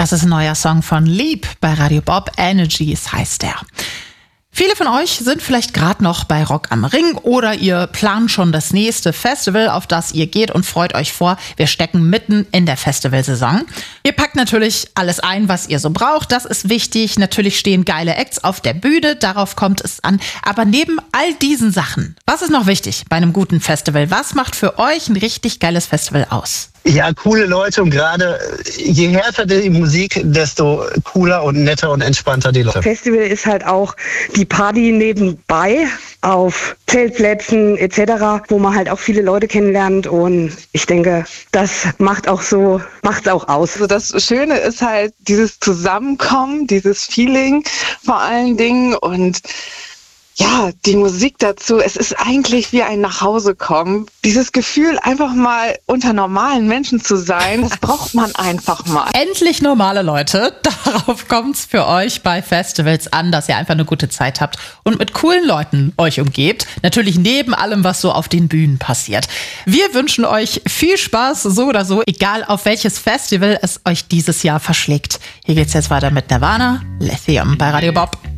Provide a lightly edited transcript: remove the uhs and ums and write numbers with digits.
Das ist ein neuer Song von Lieb bei Radio Bob. Energies heißt der. Viele von euch sind vielleicht gerade noch bei Rock am Ring oder ihr plant schon das nächste Festival, auf das ihr geht und freut euch vor. Wir stecken mitten in der Festivalsaison. Ihr packt natürlich alles ein, was ihr so braucht. Das ist wichtig. Natürlich stehen geile Acts auf der Bühne. Darauf kommt es an. Aber neben all diesen Sachen, was ist noch wichtig bei einem guten Festival? Was macht für euch ein richtig geiles Festival aus? Ja, coole Leute und gerade je härter die Musik, desto cooler und netter und entspannter die Leute. Festival ist halt auch die Party nebenbei auf Zeltplätzen etc., wo man halt auch viele Leute kennenlernt und ich denke, das macht's auch aus. Also das Schöne ist halt dieses Zusammenkommen, dieses Feeling vor allen Dingen und ja, die Musik dazu, es ist eigentlich wie ein Nachhausekommen. Dieses Gefühl, einfach mal unter normalen Menschen zu sein, das braucht man einfach mal. Endlich normale Leute. Darauf kommt's für euch bei Festivals an, dass ihr einfach eine gute Zeit habt und mit coolen Leuten euch umgebt. Natürlich neben allem, was so auf den Bühnen passiert. Wir wünschen euch viel Spaß, so oder so, egal auf welches Festival es euch dieses Jahr verschlägt. Hier geht's jetzt weiter mit Nirvana, Lithium bei Radio Bob.